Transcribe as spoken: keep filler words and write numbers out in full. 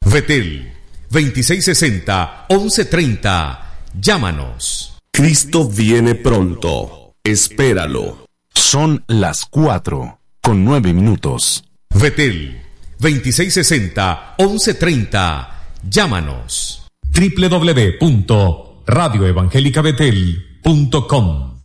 Betel, veintiséis sesenta, once treinta. Llámanos. Cristo viene pronto. Espéralo. Son las cuatro con nueve minutos. Betel, veintiséis sesenta, once treinta. Llámanos. doble u doble u doble u punto radio evangélica betel punto com